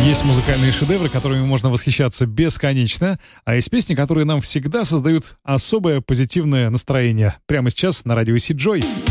Есть музыкальные шедевры, которыми можно восхищаться бесконечно, а есть песни, которые нам всегда создают особое позитивное настроение. Прямо сейчас на радио Си Джой.